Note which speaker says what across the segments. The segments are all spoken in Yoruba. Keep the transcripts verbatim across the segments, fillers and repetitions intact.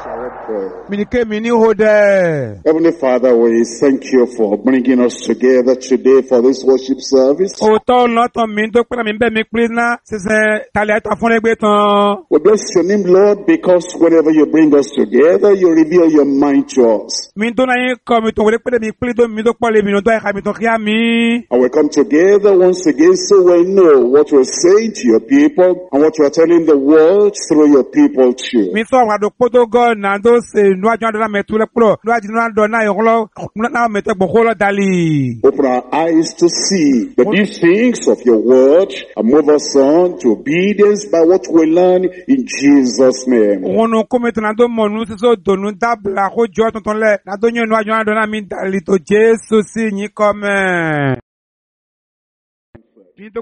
Speaker 1: Shall we pray?
Speaker 2: Minike mini hode.
Speaker 1: Heavenly Father, we thank you for bringing us together today for this worship service.
Speaker 2: O to loto mi do pe mi be mi prina se se tale ta fun egbe tan.
Speaker 1: We bless your name, Lord, because whenever you bring us together, you reveal your mind to us.
Speaker 2: Mi do na yin ko mi to we pe mi pri do mi do po le mi do ha mi to kia mi.
Speaker 1: And we come together once again so we know what we're saying to your people and what you are telling the world through your people too.
Speaker 2: Mi so wa do poto go na do se nu ajo do me tu le pro. Nu ajo na do na yo lo na me te gbo lo dali.
Speaker 1: Open our eyes to see the deep things of your word and move us on to obedience by what we learn in Jesus' name.
Speaker 2: Onu ko me to na do mo nu se so do nu dabla ko jo ton ton le na do yin nu ajo na do na mi dali to Jesu si yin come.
Speaker 1: In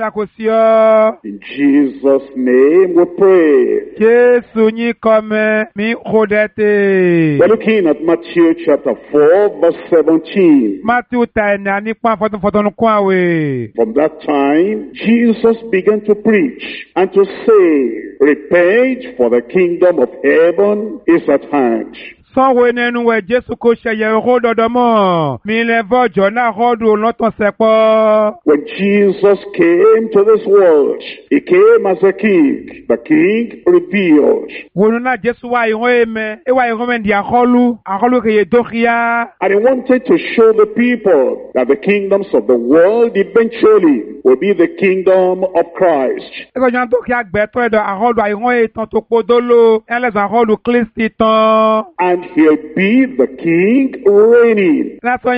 Speaker 1: Jesus' name we pray.
Speaker 2: Jesu ni come mi hodete.
Speaker 1: We're looking at Matthew chapter four verse seventeen.
Speaker 2: Matthew ta na ni pa foton foton kwa we.
Speaker 1: From that time, Jesus began to preach and to say, repent, for the kingdom of heaven is at hand.
Speaker 2: Sanwe nenu we Jesu ko seye ro dodomo mi le vojo na hodu loton sepo.
Speaker 1: When Jesus came to this world, he came as a king, the king revealed.
Speaker 2: Wonu na Jesu wa iho eme e wa iho me ndi aholu aholu ke ye dokia.
Speaker 1: And he wanted to show the people that the kingdoms of the world eventually will be the kingdom of Christ.
Speaker 2: E ko jan dokia gbe to edo aholu iho e ton to podolo ele za aholu Kristi ton.
Speaker 1: And he'll be the king reigning.
Speaker 2: And from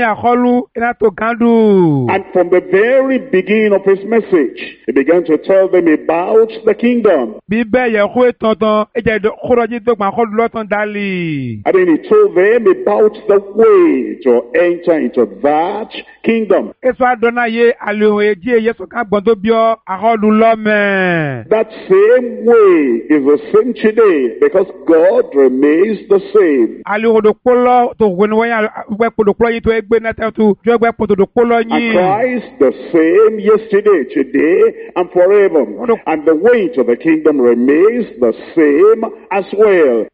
Speaker 1: the very beginning of his message, he began to tell them about the kingdom. And then he told them about the way to enter into that kingdom. That same way is the same today because God remains the same. And Christ the same yesterday, today, and forever. And the way to the kingdom remains the same as well.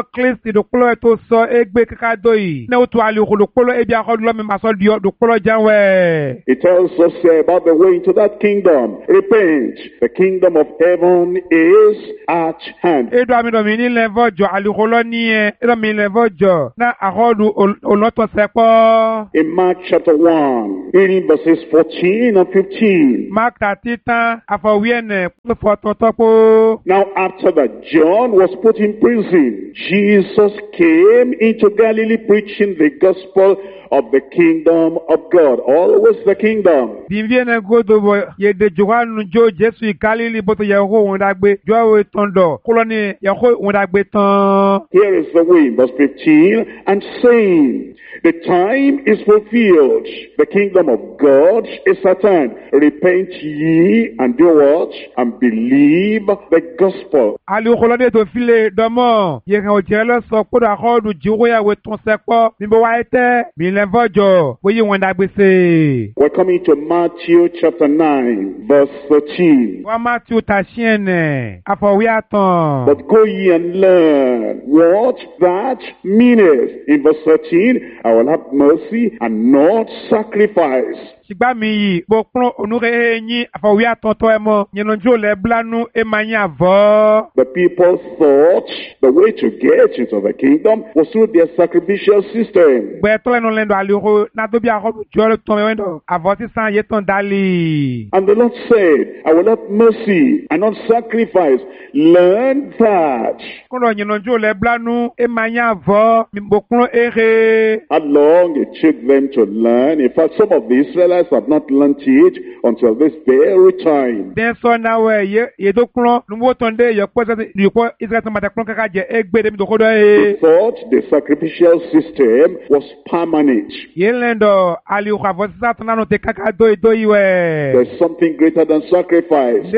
Speaker 1: It tells us about the way to that kingdom. Repent. The kingdom of heaven is at hand. In Mark chapter one, reading verses fourteen and fifteen. Now after that John was put in prison, Jesus came into Galilee preaching the gospel of the kingdom of God. Always the kingdom. Here is the way, verse fifteen, and saying, the time is fulfilled. The kingdom of God is at hand. Repent ye and do what? And believe the gospel. We're coming to Matthew chapter nine, verse thirteen. But go ye and learn what that meaneth. In verse thirteen, I will have mercy and not sacrifice.
Speaker 2: The
Speaker 1: people thought the way to get into the kingdom was through their sacrificial system. And the Lord said, I will have mercy and not sacrifice. Learn that. How long it took them to learn. In fact, some of the Israelites have not learned it until this very time. They thought the sacrificial system was permanent. There's something greater than sacrifice.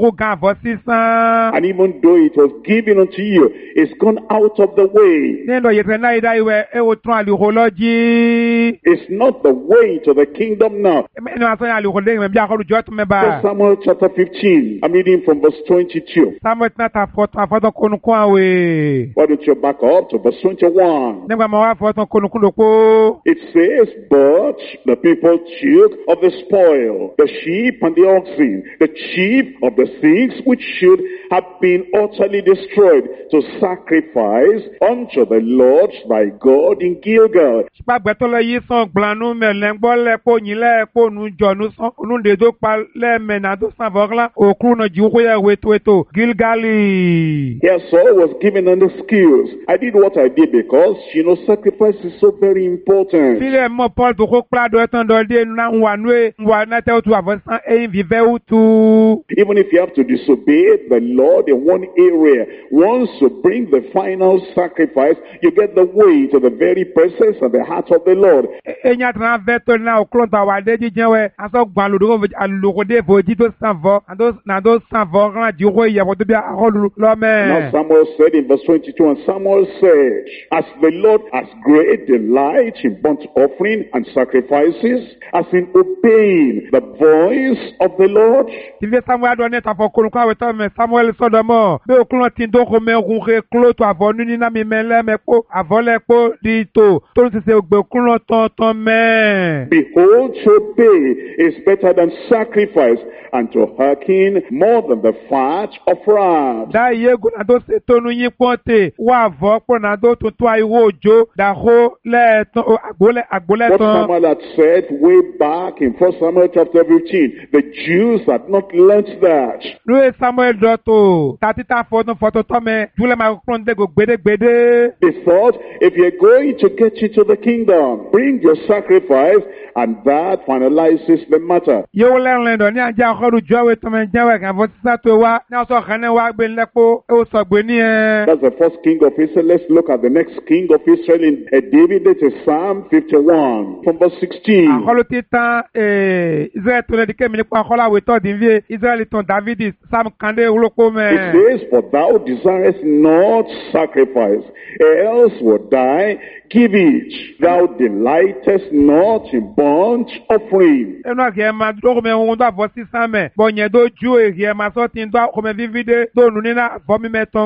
Speaker 1: And even though it was given unto you, it's gone out of the way. It's not the way to the kingdom now. now.
Speaker 2: Ẹnu asọ́ yẹn àlùkò lẹ́yìn mẹ́bí akọ́lù jọ́ tún mẹ́ba.
Speaker 1: First Samuel chapter fifteen. I'm reading from verse twenty-two.
Speaker 2: Samuel tí náà ta fọ́tún afọ́tún kónukún àwẹ̀.
Speaker 1: Why don't you back up to verse twenty-one?
Speaker 2: Nígbà máa wá fọ́tún kónukún lóko.
Speaker 1: It says, but the people took of the spoil, the sheep and the oxen, the chief of the things which should have been utterly destroyed, to sacrifice unto the Lord thy God in Gilgal.
Speaker 2: Ṣùgbọ́n lọ yí sàn gblanu mẹ́lẹ̀ ń gbọ́ lẹ́pọ̀ yín lẹ́pọ̀ nu jọ̀nu sàn onúndèdó pa lẹ́mẹ̀nà tó sàn fọ́kànlá òkú náà jù kóyà wètò ètò Gilgali.
Speaker 1: Here Saul was given an excuse. I did what I did because, you know, sacrifice is so very important.
Speaker 2: Sílẹ̀ mọ́ Paul tó kó kplá dọ̀ ẹ̀tàn dọ̀ dé nínú wà nù ẹ̀ wà náà tẹ́ o tu àfọ̀sán ẹ̀yìn fífẹ́ o tu.
Speaker 1: Even if you have to disobey the Lord in one area, once you bring the final sacrifice, you get the way to the very presence and the heart of the Lord.
Speaker 2: Ẹ̀yin àtàná fẹ́ tó ní òkúrò tó àwọn àdé jíjẹ́ wẹ̀ aṣọ gbọ́n àlùkòdé fòjì tó sàn fọ́ nàdó sàn fọ́ kàn jí kó ìyàwó tó bí àkọlù lọ́mẹ́.
Speaker 1: Now Samuel said in verse twenty-two, and Samuel said, as the Lord has great delight in burnt offering and sacrifices, as in obeying the voice of the Lord.
Speaker 2: Ilé Samuel adọ́ ní ìtàfọ́ kónukún àwẹ̀ tó mẹ́ Samuel sọ́dọ̀ mọ́ bí òkúrò tí ń dókò mẹ́kún ké kúló tó àfọ́ nínú iná mi mẹ́lẹ́mẹ́kó àfọ́lẹ́kó di tó tó ń ṣiṣẹ́ ògbè òkúrò tọ̀tọ̀ mẹ́.
Speaker 1: Behold, to obey is better than sacrifice, and to hearken more than the fat of rams.
Speaker 2: Dá iye gùnà tó ṣe tónú yín pọ́ńtè wà fọ́ pọ̀nà tó tuntun àìwò òjò dàkó lẹ́ẹ̀tàn àgbólẹ́tàn.
Speaker 1: What Samuel had said way back in First Samuel chapter fifteen, the Jews had not learnt that.
Speaker 2: Lóye Samuel dọ̀tò tàtítà fọ́tún fọ́tún tọ́mẹ júlẹ̀ máa kún dégò gbédégbédé.
Speaker 1: They thought, if you're going to get into the kingdom, bring your sacrifice, and that finalizes the matter.
Speaker 2: Yóò lẹ́rìn lẹ́dọ̀ ní àjẹ́ àkọ́rù jọ́wé tọ́mẹ jẹ́wẹ̀ kan fọ́ sísá tó wá ní ọ̀sọ̀ kan náà wá gbé lẹ́pọ̀ ó sọ gbé ní ẹ.
Speaker 1: That's the first king of Israel. Let's look at the next king of Israel in uh, David. It is Psalm fifty-one from verse sixteen.
Speaker 2: Àkọlù ti tán Israẹli tó lè di kémi nípa àkọlù àwòtọ́ dìbí Israẹli tán Dávidi Sam Kande olóko mẹ́.
Speaker 1: It says, for thou desirest not sacrifice, else would die. Give it. Thou delightest not in burnt offering.
Speaker 2: Ẹnu àti ẹ̀ máa dókòmẹ ohun tó àfọ sísá mẹ́. Bọ̀nyẹ̀ tó ju èrè ẹ̀ máa sọ́ ti ń dọ́ àkọ́mẹ fífídé tó nù nínú àfọ́mímẹ́ tán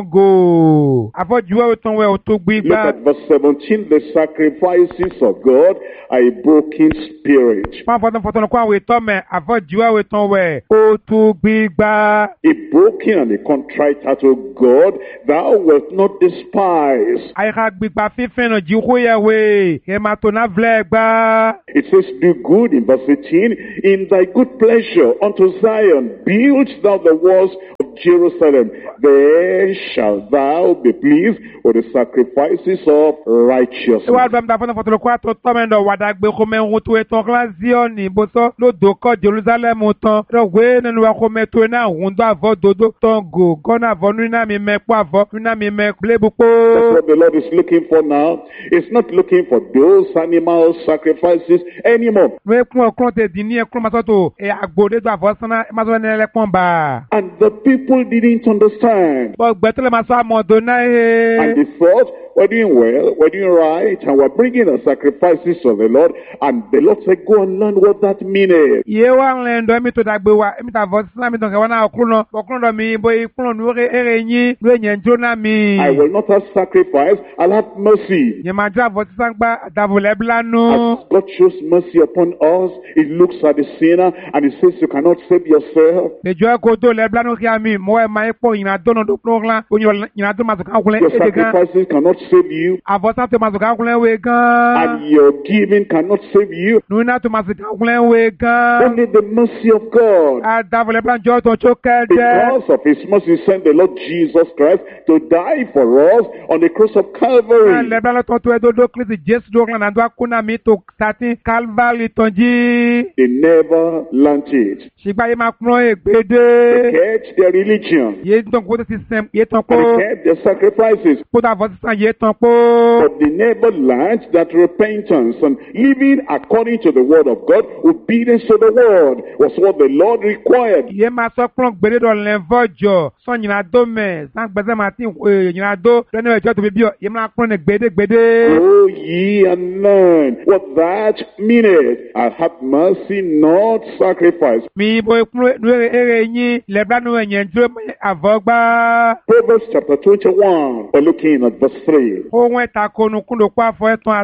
Speaker 2: gò. Àfọ́júwẹ́ òtún wẹ̀ òtún gbígbá.
Speaker 1: Look at verse seventeen. The sacrifices of God are a broken spirit.
Speaker 2: Wọ́n fọ́tún fọ́tún kó àwọn ètò mẹ́ àfọ́júwẹ́ òtún wẹ̀ òtún gbígbá.
Speaker 1: A broken and a contrite heart, O God, thou wilt not despise.
Speaker 2: Àyíká gbígbá fífẹ́ náà jí kó yẹ wé. Ẹ máa tó náà filẹ̀ gbá.
Speaker 1: It says, do good in verse eighteen. In thy good pleasure unto Zion, build thou the walls of Jerusalem. Then shalt thou be pleased with the sacrifices of righteousness.
Speaker 2: Ìwà àdúrà mi ta fọ́nà fọ́tò kó àtọ̀ tọ́mẹ̀ndọ̀ wàdà gbé kó mẹ́hun tó ètò ọ̀kọ́lá Zion bọ́sọ́ lódò kọ́ Jerusalem tán. Rọ̀wé nínú wa kó mẹ́tò iná àwùndó àvọ́ dodo tán gò gọ́nà àvọ́ nínú mi mẹ́pọ̀ àvọ́ nínú mi mẹ́ blébùpọ̀.
Speaker 1: That's what the Lord is looking for now. It's not looking for those animal sacrifices anymore.
Speaker 2: Wé kún ọkùnrin tẹ̀ dín ní ẹkún masọ́tò ẹ̀ àgbòdè tó àvọ́ sánà masọ́tò ní ẹlẹ́pọ̀n bá.
Speaker 1: And the people didn't understand.
Speaker 2: Bọ́ gbẹ́tẹ́lẹ̀ masọ́ àmọ̀dọ̀ náà ẹ̀.
Speaker 1: And they thought, we're doing well, we're doing right, and we're bringing the sacrifices of the Lord. And the Lord said, go and learn what that means.
Speaker 2: Yé wa ń lẹ́ndọ̀ ẹ̀mí tó dàgbé wa ẹ̀mí tà fọ́ sísá mi tó kẹwàá náà ọkùnrin náà ọkùnrin náà mi bó ikùnrin ní èrè yín ló yẹn jóná mi.
Speaker 1: I will not have sacrifice, I'll have mercy.
Speaker 2: Yẹn máa jẹ́ àfọ́ sísá ń gbá dàbòlẹ̀ bílánú.
Speaker 1: As God shows mercy upon us, He looks at the sinner and He says, you cannot save yourself.
Speaker 2: Lẹ́jọ́ ẹ̀kọ́ tó lẹ́ bílánú kí a mi mọ́ ẹ̀ máa ń pọ̀ ìyìnà dọ́nà tó kúrò ńlá ìyìnà tó máa sọ̀kan kúnlẹ̀
Speaker 1: Your
Speaker 2: èdè gan.
Speaker 1: sacrifices cannot save you,
Speaker 2: Àfọ́sá tó máa sọ̀kan kúnlẹ̀ wé gan.
Speaker 1: and your giving cannot save you.
Speaker 2: Nùnà tó máa sọ̀kan kúnlẹ̀ wé gan.
Speaker 1: Only the mercy of God.
Speaker 2: Àdàbòlẹ̀ bílánú jọ́ tó tó kẹ́ẹ̀dẹ́.
Speaker 1: Because of His mercy, He sent the Lord Jesus Christ to die for us on the cross of Calvary.
Speaker 2: Lẹ́ bílánú tó tó ẹ̀ dọ́dọ́ Kristi Jésù dọ́gba náà dọ́ akúnà mi tó sàtì Calvary tán jí.
Speaker 1: They never learnt it.
Speaker 2: Ṣìgbà yìí máa kúrò ègbédé.
Speaker 1: They kept their religion.
Speaker 2: Yé tán kó tó ti sẹ́m yé tán kó.
Speaker 1: And they kept their sacrifices.
Speaker 2: Kó tó àfọ́sísàn yé tán pó.
Speaker 1: But they never learned that repentance and living according to the word of God, obedience to the word, was what the Lord required.
Speaker 2: Yé máa sọ pé gbèrè dọ̀ lẹ́nfọ̀jọ̀ sọ nyìnà dó mẹ́ sàgbẹ́sẹ̀ máa ti nyìnà dó lẹ́nu ẹ̀jọ́ tó fi bí ọ yé máa kúrò ní gbèdégbèdé.
Speaker 1: Go ye and learn what that meaneth. I have mercy, not sacrifice.
Speaker 2: Mi bo kúrò lórí eré yín lẹ́bàánú ẹ̀yẹn dúró àfọ̀gbá.
Speaker 1: Proverbs chapter twenty-one, we're looking at verse three.
Speaker 2: Ohun ẹ̀ta konu kúndò kó àfọ̀ ẹ̀tàn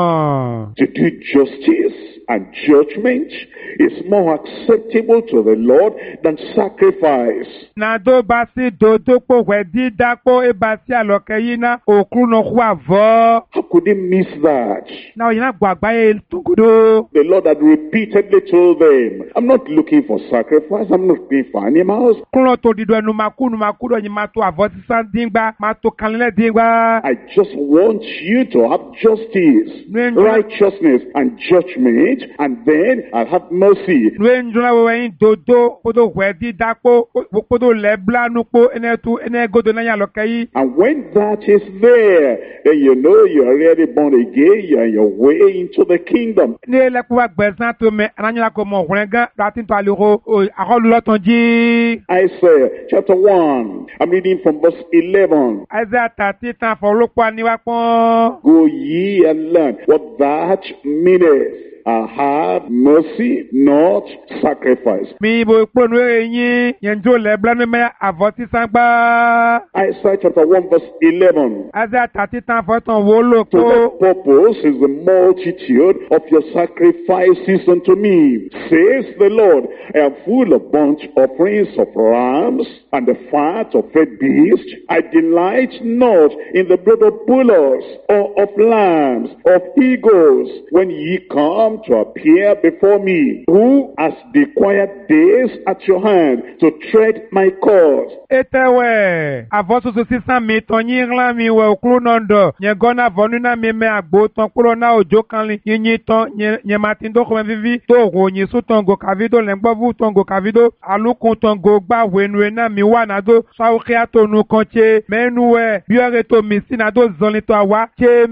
Speaker 2: àtàn.
Speaker 1: To do justice and judgment is more acceptable to the Lord than sacrifice.
Speaker 2: Nàdó bá sí dòdó pò wẹ̀ dídápò ébà sí àlọ́kẹ́ yín ná òkú náà kú àvọ́.
Speaker 1: How could they miss that?
Speaker 2: Náà yìí náà gbọ́ àgbáyé tó gbọdọ̀.
Speaker 1: The Lord had repeatedly told them, I'm not looking for sacrifice, I'm not looking for animals.
Speaker 2: Kúrò tó dídọ̀ ẹnu máa kú nu máa kú dọ̀yìn máa tó àvọ́ sísá díngbà máa tó kanlẹ̀ díngbà.
Speaker 1: I just want you to have justice, righteousness, and judgment, and then I'll have mercy.
Speaker 2: Nwe njuna wewe yin dodo podo wedi dapo podo leblanu po enetu enegodo na yaloke yi.
Speaker 1: And when that is there, then you know you're already born again, you're on your way into the kingdom.
Speaker 2: Ni le kuwa gbezan to me ananya ko mo hwenga latin to aliro akolu loton ji.
Speaker 1: Isaiah chapter one, I'm reading from verse eleven.
Speaker 2: Isaiah thirty tan for lopo aniwa pon.
Speaker 1: Go ye and learn what that meaneth. I have mercy, not sacrifice.
Speaker 2: Mi bo ponu yin yenjo leblanu me avoti sangba.
Speaker 1: Isaiah chapter one verse eleven.
Speaker 2: Isaiah thirty tan for ton wo lo
Speaker 1: To
Speaker 2: ko.
Speaker 1: that purpose is the multitude of your sacrifices unto me, says the Lord. I am full of burnt offerings of rams and the fat of red beasts. I delight not in the blood of bullocks or of lambs, of eagles, when ye come to appear before me. Who has the quiet days at your hand to tread my cause?
Speaker 2: Etewe, avosusu sisan mi ton yin ran mi we okuru nondo, nye gona vonu na mi me agbo ton kuro na ojo kanli, yin ton nye matin do kome vivi, to go yin su ton go kavido, lengbovu ton go kavido, alukun ton go gba wenwe na mi wana do, sa uke ato nu konche, menuwe, biore to misi na do zonli to awa, che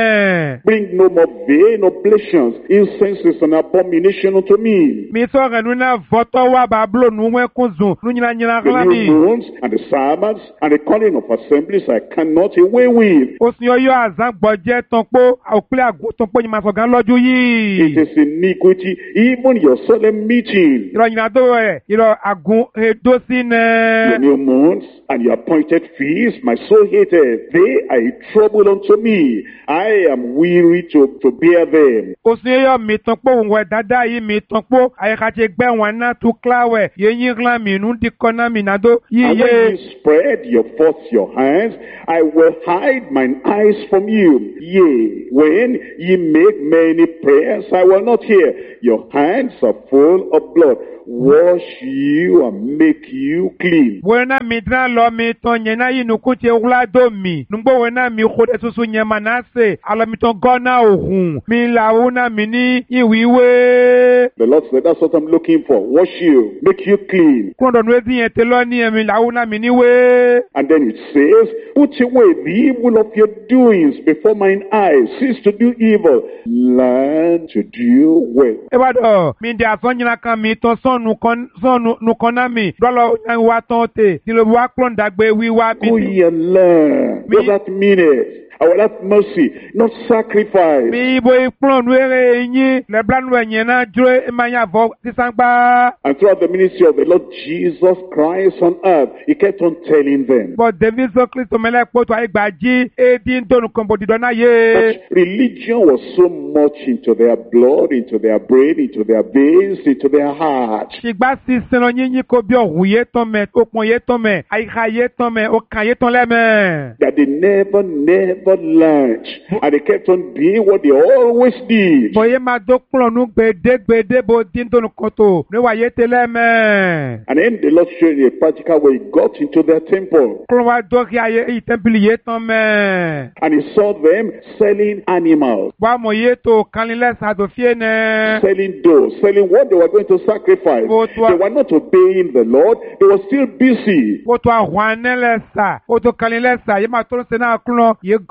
Speaker 2: me.
Speaker 1: Bring no more vain oblations, incense is an abomination unto me.
Speaker 2: Mi so renu na voto wa bablo nu we kunzun, nu nyina nyina
Speaker 1: The new
Speaker 2: glami.
Speaker 1: moons and the Sabbaths and the calling of assemblies I cannot away with.
Speaker 2: Osin oyo azan gboje ton po, okule agun ton po yin ma so gan loju yi.
Speaker 1: It is iniquity, even your solemn meeting.
Speaker 2: Ìrọ̀ yìnyín àdó ẹ̀ ìrọ̀ àgùn èdò sí
Speaker 1: Your
Speaker 2: nẹ.
Speaker 1: new moons and your appointed feasts, my soul hated. They are a trouble unto me. I am weary to, to bear them.
Speaker 2: Oṣù yóò mi tán pé òun wẹ̀ dáadáa yìí mi tán pé àyíká ti gbẹ́ wọn náà tún kíláwẹ̀ yéyìn ńlá mi nù di kọ́nà mi nàdó
Speaker 1: And
Speaker 2: yíyé.
Speaker 1: when you spread your forth your hands, I will hide mine eyes from you. Yea, when ye make many prayers, I will not hear. Your hands are full of blood. Wash you and make you clean.
Speaker 2: Wọ́n náà mi dín lọ mi tán yẹn náà yìí nùkú ti wúlá dó mi. Nùgbọ́ wọ́n náà mi kó dé soso yẹn mà náà sè. Àlọ́ mi tán gọ́nà òhun. Mi làwọn náà mi ní ìwíwé.
Speaker 1: The Lord said, that's what I'm looking for. Wash you, make you clean.
Speaker 2: Kúrò dọ̀nù etí yẹn tẹ lọ ní ẹ̀mí làwọn náà mi níwé.
Speaker 1: And then it says, put away the evil of your doings before mine eyes. Cease to do evil. Learn to do well.
Speaker 2: Ebado, mi di asonjina kan mi ton son nu kon son nu konami. Dolo wa ton te. Dilo wa klon dagbe wi wa
Speaker 1: Go
Speaker 2: mi.
Speaker 1: ye and learn what that meaneth. I will have mercy, not sacrifice.
Speaker 2: Mi bo iplon were yin le blan we yin na jure emanya vo tisangba.
Speaker 1: And throughout the ministry of the Lord Jesus Christ on earth, he kept on telling them
Speaker 2: But David so Christ mele po to igbaji edin don kon bodi don
Speaker 1: that
Speaker 2: aye.
Speaker 1: religion was so much into their blood, into their brain, into their veins, into their heart.
Speaker 2: Sigba si seno yin yin ko bi ohun ye ton me, okun ye ton me, aika ye ton me, okan ye ton le me.
Speaker 1: That they never, never learned. And they kept on doing what they always did.
Speaker 2: Boye ma do klon nu gbede gbede bo din don koto. Ne wa ye tele me.
Speaker 1: And then the Lord showed you a practical way. He got into their temple.
Speaker 2: Klon wa do ki aye i temple ye ton me.
Speaker 1: And he saw them selling animals,
Speaker 2: Wa mo ye to kanile sa do fie ne.
Speaker 1: selling dough, selling what they were going to sacrifice.
Speaker 2: Oh, to-
Speaker 1: They were not obeying the Lord. They were still busy.
Speaker 2: O to ahwane le sa. O to kanile sa. Ye ma to se na klon ye go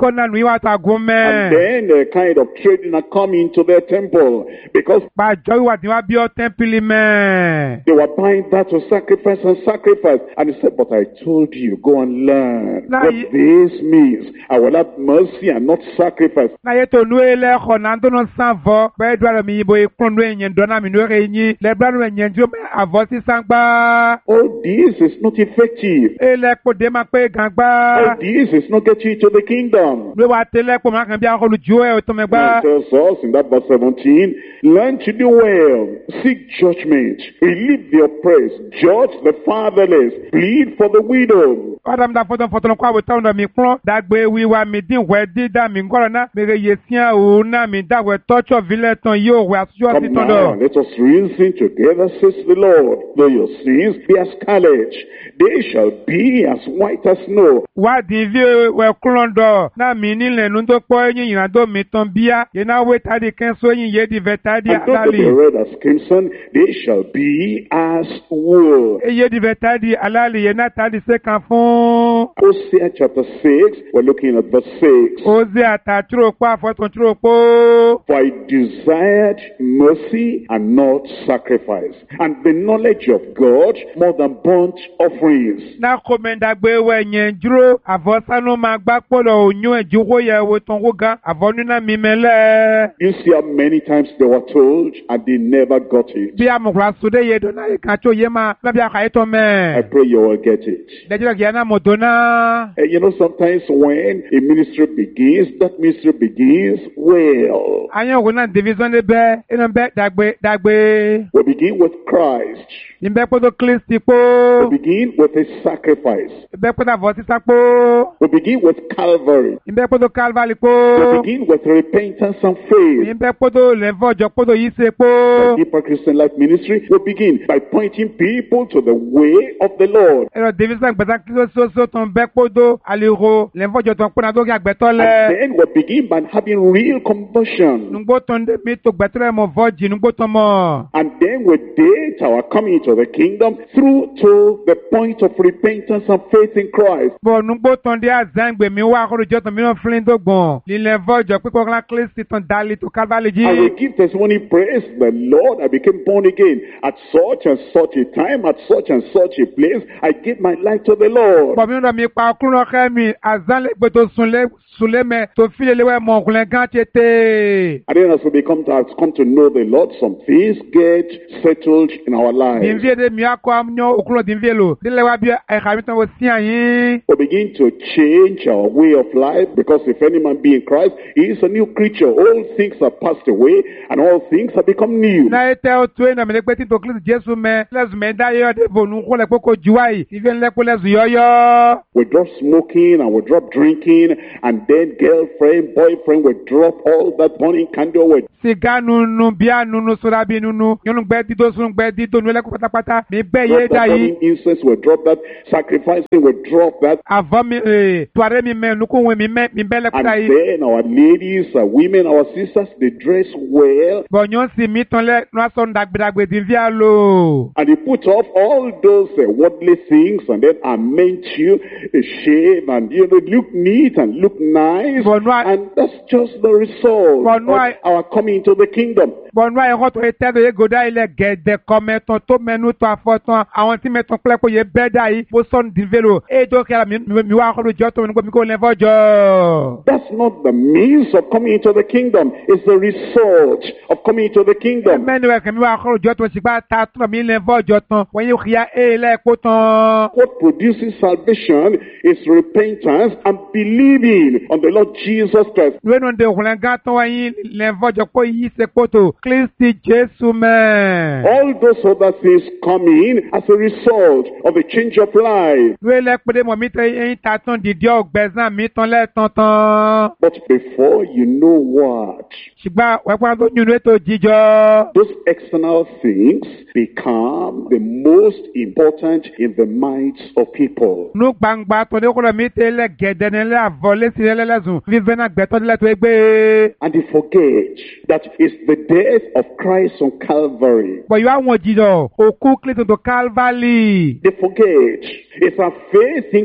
Speaker 2: gbọ́ nánú ìwà tàgùn
Speaker 1: And
Speaker 2: mẹ́.
Speaker 1: then a kind of trading had come into their temple because
Speaker 2: Pàjọ́ ìwà tí wọ́n bí ọ́ tẹ́ḿpìlì mẹ́.
Speaker 1: they were buying that to sacrifice and sacrifice. And he said, but I told you, go and learn
Speaker 2: Now
Speaker 1: what
Speaker 2: you-
Speaker 1: this means. I will have mercy and not sacrifice.
Speaker 2: N'ayé tó nu ilé ẹ̀kọ́ náà tó náà sàn fọ́. Bẹ́ẹ̀ dùn àrùn mi yìí bó ikún nu ẹ̀yìn dọ́nà mi nu ẹ̀rẹ̀ yín. Lẹ́gbẹ́ nu ẹ̀yìn tí ó mẹ́ àvọ́ sí sàngbá.
Speaker 1: All this is not effective.
Speaker 2: Ilé ẹ̀kọ́ dé máa pé gàngbá.
Speaker 1: All this is not getting you to the kingdom.
Speaker 2: Ló wà tẹ́lẹ̀ pọ̀ máa kàn bí àwọn olùjú ẹ̀ ò tó mẹ́ gbá.
Speaker 1: It tells us in that verse seventeen, learn to do well, seek judgment, relieve the oppressed, judge the fatherless, plead for the widow.
Speaker 2: Adam da fọ́tọ̀ fọ́tọ̀ kó àwòtá ọ̀nà mi kúrọ́. Dàgbé wíwá mi dín wẹ́ dídá mi ngọ́rọ̀ náà. Mèrè yé sí àwọn náà mi dáwẹ̀ tọ́jọ́ vilẹ̀ tán yóò wẹ̀ àtúnṣe
Speaker 1: Come
Speaker 2: sí tán
Speaker 1: now,
Speaker 2: dọ̀.
Speaker 1: let us reason together, says the Lord. Though your sins be as scarlet, they shall be as white as snow.
Speaker 2: Wádìí bí wẹ̀ kúrọ̀ dọ̀. Náà mi nílẹ̀ nu tó pọ̀ ẹ̀yìn ìrìnàjò mi tán bíyá. Yẹn náà wé tádì kẹ́sọ́ ẹ̀yìn yé di vẹ̀ tádì
Speaker 1: And though they be
Speaker 2: àlálì.
Speaker 1: red as crimson, they shall be as wool.
Speaker 2: Eye di vẹ̀ tádì àlálì yẹn náà tádì sẹ́kàn fún.
Speaker 1: Hosea chapter six, we're looking at verse six.
Speaker 2: Oze àtàtúrò pọ̀ àfọ̀túntúrò pọ̀.
Speaker 1: For I desired mercy and not sacrifice, and the knowledge of God more than burnt offerings.
Speaker 2: Náà kò mẹ́ndàgbé wẹ̀ yẹn dúró. Àfọ̀sánú máa gbá pọ̀lọ̀ òyún ẹ̀jú wó yẹ wo tán wó gan. Àfọ̀nú náà mi mẹ́lẹ̀.
Speaker 1: You see how many times they were told and they never got it.
Speaker 2: Bí amọ̀kùnrin sódé yẹ dọ̀nà ìkan tó yẹ máa lábẹ́ àkàyè tó
Speaker 1: I
Speaker 2: mẹ́.
Speaker 1: pray you will get it.
Speaker 2: Lẹ́jọ́ kìí náà mọ̀ tó náà.
Speaker 1: And you know, sometimes when a ministry begins, that ministry begins well.
Speaker 2: Ayé ògùn náà division lé bẹ́. Inú bẹ́ dàgbé dàgbé.
Speaker 1: We begin with Christ.
Speaker 2: Ìbẹ́ pọ́tò Kristi
Speaker 1: We
Speaker 2: pọ́.
Speaker 1: begin with His sacrifice.
Speaker 2: Ìbẹ́ pọ́tò àfọ̀ sísá pọ́.
Speaker 1: We begin with Calvary.
Speaker 2: Ìbẹ́ pọ́tò Calvary
Speaker 1: We
Speaker 2: pọ́.
Speaker 1: begin with repentance and faith.
Speaker 2: Ìbẹ́ pọ́tò lẹ́fọ̀jọ́ pọ́tò yìí ṣe pọ́.
Speaker 1: Deeper Christian Life Ministry will begin by pointing people to the way of the Lord.
Speaker 2: Ẹ̀rọ division gbẹ̀sán kí ló sọ́sọ́ tó ń bẹ́ pọ́tò àlèrò lẹ́fọ̀jọ́ tó ń pọ́nà tó kí àgbẹ̀tọ́
Speaker 1: And
Speaker 2: lẹ̀.
Speaker 1: then we begin by having real conversion.
Speaker 2: Nùgbó tó ń dé mi tó gbẹ̀tẹ́rẹ̀ mọ̀ vọ́jì nùgbó tó mọ̀.
Speaker 1: And then we date our coming into the kingdom through to the point of repentance and faith in Christ.
Speaker 2: Bọ̀ nùgbó tó ń dé àzángbè mi wá àkọ́rọ̀jọ́ tó mìíràn fúnlẹ̀ tó gbọ̀n. Lílẹ̀ vọ́jọ́ pípọ̀ kan Kristi tó ń dalí tó Calvary jí.
Speaker 1: And we give testimony, praise the Lord, I became born again at such and such a time, at such and such a place. I gave my life to the Lord.
Speaker 2: Bọ̀ mi rọ̀ mi pa ọkùnrin ọ̀kẹ́ mi àzánlẹ̀gbẹ̀ tó sunlé Suleme to file lewe mon kulengan chete.
Speaker 1: And then as we become to, have come to know the Lord, some things get settled in our lives.
Speaker 2: Dinvie de miako amnyo okulo dinvie lo. Dilewa bi e kamitan wo sian yin.
Speaker 1: We begin to change our way of life because if any man be in Christ, he is a new creature. All things are passed away and all things have become new.
Speaker 2: Na ete o tu na mele peti to Kristo Jesu me. Lezu me da yo de bonu ko le poko juwai. Even le ko lezu yoyo.
Speaker 1: We drop smoking and we drop drinking, and then girlfriend, boyfriend, we drop all that burning candle. We
Speaker 2: Siga nunu bia nunu surabi nunu. Yonu gbe di do sun gbe di do nu le ko patapata. Mi be ye
Speaker 1: drop
Speaker 2: da
Speaker 1: that
Speaker 2: yi.
Speaker 1: burning incense, we drop that sacrificing, we drop that.
Speaker 2: Avant mi eh toare mi me nuku we mi me mi be le ko
Speaker 1: And
Speaker 2: da yi.
Speaker 1: then our ladies, our women, our sisters, they dress well.
Speaker 2: Bon yon si mi ton le no son dagbedagbe dinvie lo.
Speaker 1: And they put off all those uh, worldly things and then amend you, uh, shave, and you know, look neat and look nice.
Speaker 2: But no, I-
Speaker 1: and that's just the result
Speaker 2: But no,
Speaker 1: of
Speaker 2: I-
Speaker 1: our coming into the kingdom.
Speaker 2: Bon wa yon to ete de goda ile gede kometon to menu to afoton àwọn tí meton ple ko ye beda yi bo son dinvie lo. E do kala mi mi wa ko jo to mi ko mi ko le fojo.
Speaker 1: That's not the means of coming into the kingdom. It's the result of coming into the kingdom.
Speaker 2: Menu we mi wa ko jo to sigba ta to mi le fojo ton. Won yi khia e le ko ton.
Speaker 1: What produces salvation is repentance and believing on the Lord Jesus Christ.
Speaker 2: We no de hulenga ton wa yi le fojo ko yi se poto. Kristi Jesu me.
Speaker 1: All those other things come in as a result of a change of life.
Speaker 2: We le pe de mo mi te yin ta ton di dio gbezan mi ton le ton ton.
Speaker 1: But before you know what,
Speaker 2: Sigba we pa to nyunu eto jijo.
Speaker 1: those external things become the most important in the minds of people.
Speaker 2: Nu gbangba to de ko lo mi te le gede ne le avole si le lezun. Vive na gbe to le to egbe.
Speaker 1: And they forget that it's the death of Christ on Calvary.
Speaker 2: But you àwọn jijo oku Kristo to Calvary.
Speaker 1: They forget it's our faith in Christ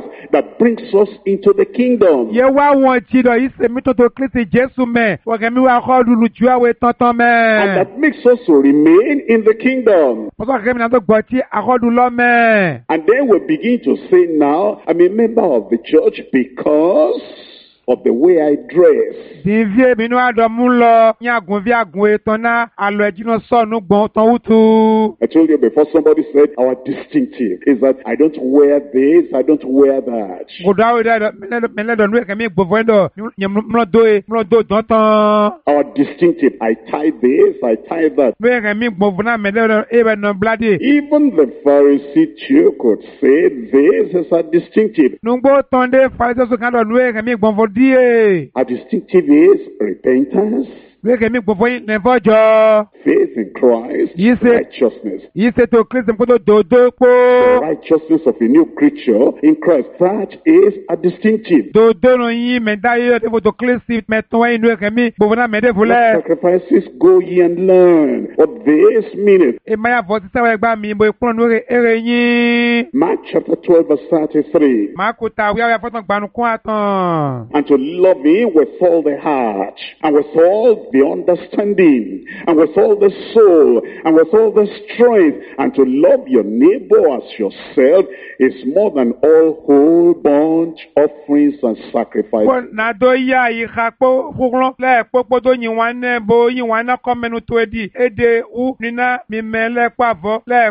Speaker 1: that brings us into the kingdom.
Speaker 2: Ye wa won ji do yi se mi to to Kristi Jesu me. Wo ke mi wa ko lulu ju awe tantan me.
Speaker 1: And that makes us to remain in the kingdom.
Speaker 2: Mo so ke mi na to gbo ti akodu lo me.
Speaker 1: And then we begin to say, now, I'm a member of the church because of the way I dress.
Speaker 2: Divie mi no adomu lo ni agun vi agun etan na alo ejino so nu gbon tan utu.
Speaker 1: I told you before, somebody said our distinctive is that I don't wear this, I don't wear that.
Speaker 2: Go dawo da me le do nu ke mi gbofo ndo ni mo do e mo do don tan.
Speaker 1: Our distinctive, I tie this, I tie that.
Speaker 2: Me ke mi gbofo na me le e be no blade.
Speaker 1: Even the Pharisee too could say this is a distinctive.
Speaker 2: Nu gbo tan de Pharisee so kan do nu ke mi gbofo die.
Speaker 1: Our distinctive is repentance,
Speaker 2: Me ke mi gbofo yin ne fojo.
Speaker 1: faith in Christ,
Speaker 2: Yes, sir.
Speaker 1: righteousness.
Speaker 2: Yi se to Kristi ko do dodo po.
Speaker 1: The righteousness of a new creature in Christ. That is a distinctive.
Speaker 2: Dodo no yin me da yo te to Kristi me ton yin nu ke mi gbofo na me de
Speaker 1: What
Speaker 2: fule.
Speaker 1: sacrifices go ye and learn what this meaneth.
Speaker 2: E ma ya vo ti se wa gba mi bo ipon nu re ere yin.
Speaker 1: Mark chapter twelve verse thirty-three.
Speaker 2: Ma ko ta wi ya fotan gbanu kun atan.
Speaker 1: And to love him with all the heart, and with all the understanding, and with all the soul, and with all the strength, and to love your neighbor as yourself is more than all whole burnt offerings and sacrifices.
Speaker 2: Ko na do ya yi kha po khuglo le popo do yin wan ne bo yin wan na komenu to edi ede u nina mi mele pavo le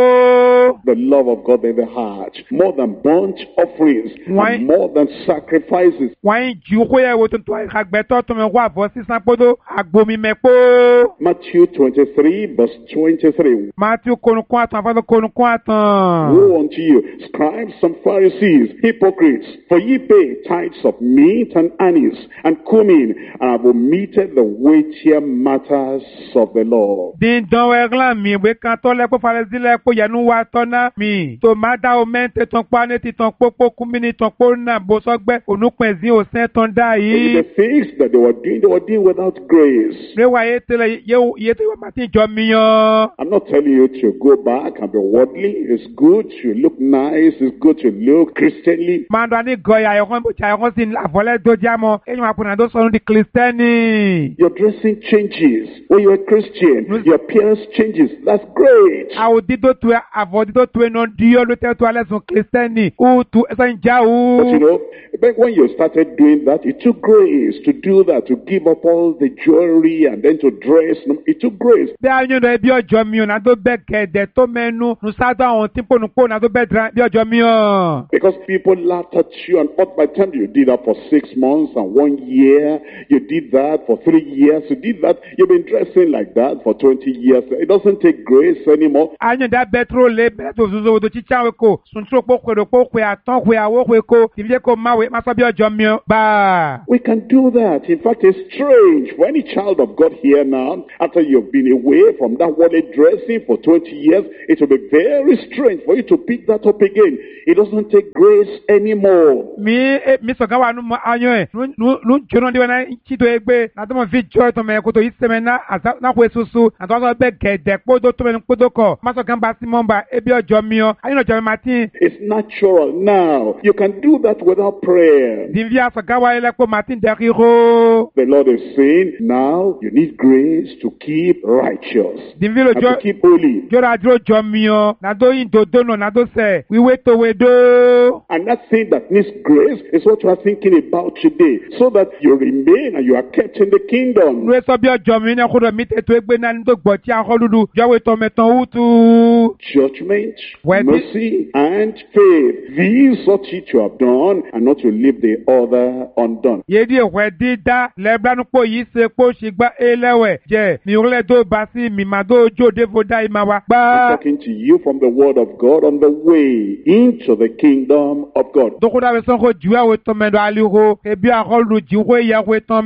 Speaker 2: popo.
Speaker 1: The love of God in the heart, more than burnt offerings,
Speaker 2: Why?
Speaker 1: and more than sacrifices.
Speaker 2: Wan ju ko ye wo to to kha gbe to to me wa vo sisan podo agbo mi me po.
Speaker 1: Matthew twenty-three verse twenty-three.
Speaker 2: Matthew konu kun atan fa konu kun atan.
Speaker 1: Woe unto you, scribes and Pharisees, hypocrites, for ye pay tithes of meat and anise and cumin, and have omitted the weightier matters of the law.
Speaker 2: Din don we glan mi we kan to le po Pharisee le po yanu wa to na mi. To ma da o mente ton pa ne ti ton popo kumini ton po na bo so gbe onupin zin o sen ton da yi.
Speaker 1: The things that they were doing, they were doing without grace.
Speaker 2: Re wa ye tele ye ye te wa ma ti jo mi yan.
Speaker 1: I'm not telling you to go back and be worldly. It's good to look nice. It's good to look Christianly.
Speaker 2: Manda ni goya yo kon bo cha yo kon sin la vole do jamo. Eyan apuna do so di Christiani.
Speaker 1: Your dressing changes. When you're a Christian, your appearance changes. That's great.
Speaker 2: A o di do tu a vo di do tu non dio lo te to ale son Christiani. U tu san ja
Speaker 1: But you
Speaker 2: u.
Speaker 1: know, back when you started doing that, it took grace to do that, to give up all the jewelry and then to dress. It took grace.
Speaker 2: Be a yon do e bi ojo mi o na do be kede to menu nu sa do awon tin po nu po na do be dran bi ojo mi o.
Speaker 1: Because people laughed at you, and but by the time you did that for six months and one year, you did that for three years, you did that, you've been dressing like that for twenty years. It doesn't take grace anymore.
Speaker 2: Anyo da betro le be to zuzo do chicha we ko. Sun tro po ko do po ko aton ko awo ko ko. Ti je ko ma we ma so bi ojo mi o. Ba.
Speaker 1: We can do that. In fact, it's strange for any child of God here now, after you've been away from that worldly dressing for twenty years, it will be very strange for you to pick that up again. It doesn't take grace anymore.
Speaker 2: Mi eh, mi so kan wa nu mo anyo e. Nu nu nu jono de na chi do egbe. Na to mo fi joy to me ko to iseme na asa na ko esusu. Na to so be gede po do to me po do ko. Ma so kan ba si mo ba e bi ojo mi o. Ayin ojo mi Martin.
Speaker 1: It's natural now. You can do that without prayer.
Speaker 2: Di vi aso kan wa ile po Martin de ro.
Speaker 1: The Lord is saying, now you need grace to keep righteous
Speaker 2: Di vi lo
Speaker 1: and
Speaker 2: jo
Speaker 1: to keep holy.
Speaker 2: jora dro jo mi o. Na do yin do do no na do se. We we to we do.
Speaker 1: And that thing that needs grace is what you are thinking about today, so that you remain and you are kept in the kingdom.
Speaker 2: Nu so bi ojo mi na ko do mi te to egbe na ni do gbo ti an ko dudu. Jo we to me ton utu.
Speaker 1: Judgment,
Speaker 2: When
Speaker 1: mercy, and faith. These ought ye to have done, and not to leave the other undone.
Speaker 2: Ye di we di da le blanu po yi se po sigba elewe. Je mi ore do ba si mi ma do jo de vo da ima wa.
Speaker 1: I'm
Speaker 2: Ba.
Speaker 1: talking to you from the word of God on the way into the kingdom of God.
Speaker 2: Do ko da we son ko juwa we to me do ali ho. E bi a ko lu ji we ya we to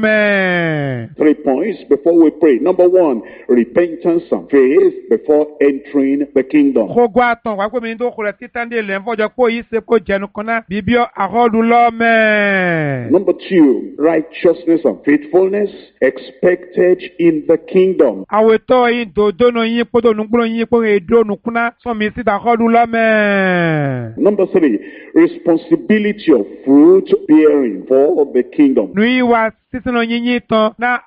Speaker 2: me.
Speaker 1: Three points before we pray. Number one, repentance and faith before entering the kingdom.
Speaker 2: Ko gwa ton wa ko mi do ko le titande le nfo jo po yi se ko jenu kona bibio a ko lu lo me.
Speaker 1: Number two, righteousness and faithfulness expected in the kingdom.
Speaker 2: Àwòtọ́ yín dòdó nù yín kpótó nùkúrò yín kpó èdò nùkúná sọ̀mí síta kọ́dún lọ́mẹ́.
Speaker 1: Number three, responsibility of fruit bearing for the kingdom.
Speaker 2: Nù yí wa sísínú yín yín tán ná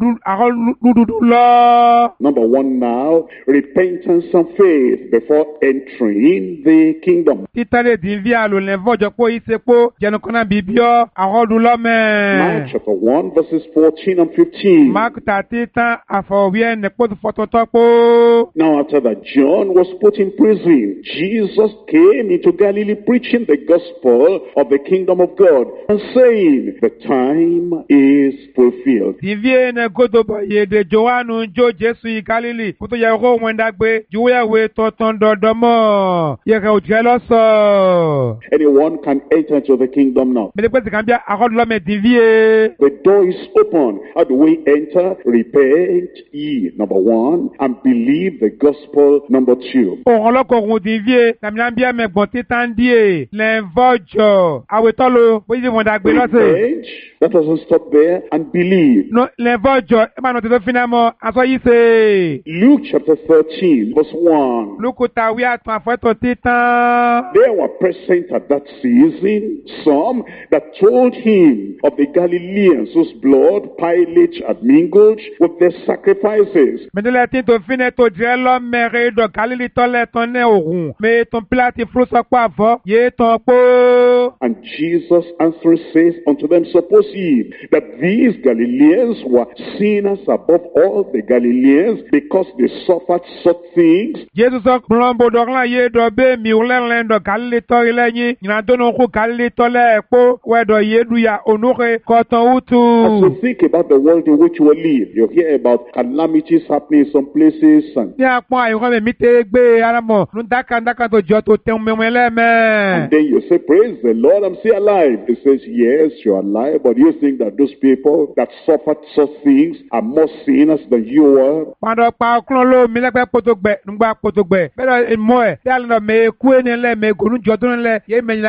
Speaker 2: àkọ́dúdú lọ.
Speaker 1: Number one now, repentance and faith before entering the kingdom.
Speaker 2: Títàlẹ̀ dìví àlò lẹ́fọ̀jọ́ pé ìsepò jẹnukọ́nà bíbíọ́ àkọ́dún lọ́mẹ́.
Speaker 1: Mark chapter one verses fourteen and fifteen.
Speaker 2: Mark tàtí tán àfọ̀wé ẹnìpọ̀ fọ́tọ̀tọ̀ pọ̀.
Speaker 1: Now after that John was put in prison, Jesus came into Galilee preaching the gospel of the kingdom of God and saying, the time is fulfilled.
Speaker 2: Dìví ẹnì gòdòbọ̀ yèdè Jòhánù jó Jésù yìí Gálílì kótó yẹ kó wọn dàgbé jùwéyàwó tọ̀tàn dọ̀dọ̀mọ̀ yẹ̀kẹ́ òjẹ́ lọ́sọ̀.
Speaker 1: Anyone can enter into the kingdom now.
Speaker 2: Mẹ́tẹ́ pẹ́sì kan bí àkọ́dúnlọ́mẹ̀ dìví ẹ.
Speaker 1: The door is open. How do we enter? Repent ye, number one, and believe the gospel, number two.
Speaker 2: Òhun ọlọ́kọ̀ọ̀hún dìví ẹ nàmínà bí ẹ̀mẹ̀gbọ̀n títàn díẹ̀ lẹ́nvọ́jọ̀ àwẹ̀tọ́lò bóyá wọn dàgbé lọ́sẹ̀.
Speaker 1: Repent, that doesn't stop there, and believe.
Speaker 2: No lẹ́nvọ́jọ̀ ẹ máa nọ tètè fi náà mọ́ aṣọ yìí ṣe.
Speaker 1: Luke chapter thirteen, verse one.
Speaker 2: Lókùtà wí àtún àfẹ́tọ̀ títàn.
Speaker 1: There were present at that season some that told him of the Galileans whose blood Pilate had mingled with their sacrifices.
Speaker 2: Mẹ́tẹ́lẹ̀ tí tó fi náà tó jẹ́ lọ́mẹ́rẹ́ dọ̀ Gálílì tọ́lẹ̀ tán ní òhun. Mẹ́ tán Pílátì fúrúsọ́pọ̀ àfọ́ yé tán pọ́.
Speaker 1: And Jesus answering says unto them, suppose ye that these Galileans were sinners above all the Galileans because they suffered such things?
Speaker 2: Jésù sọ kúrọ́nbó dọ̀kúnlá yé dọ̀ bẹ́ẹ̀ mi wúlẹ́rìn dọ̀ Gálílì tọ́rí lẹ́yìn. Ìrìnàdónú kú Gálílì tọ́lẹ̀ ẹ̀pọ̀ wẹ̀dọ̀ yé dùyà onúre kọ̀tàn wútu.
Speaker 1: As you think about the world in which we live, you hear about calamities happening in some places. And,
Speaker 2: Ní àpọ́n àyùkọ́ mi mi tẹ́ gbé ara mọ̀ ní dákàdákà tó jọ tó tẹ̀ mẹ́mẹ́ lẹ́mẹ́.
Speaker 1: and then you say, praise the Lord, I'm still alive. He says, yes, you're alive, but you think that those people that suffered such things are more sinners than you were?
Speaker 2: Pàdọ̀ pa ọkùnrin ló mi lẹ́gbẹ́ kótógbẹ̀ nígbà kótógbẹ̀. Bẹ́ẹ̀ mọ́ ẹ̀ bí alẹ́ mẹ́ kú ẹni lẹ́ mẹ́ gònú jọdún lẹ́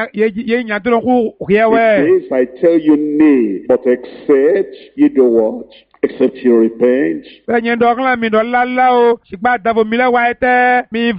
Speaker 2: yé ìyàdúró kú yẹ́wẹ́.
Speaker 1: It says, I tell you nay, but except you do what? Except you repent.
Speaker 2: Bẹ́ẹ̀ yẹn dọ̀kúnlá mi dọ̀ lálá o, ṣùgbọ́n àdàbò mi lẹ́wà ẹ tẹ́ mi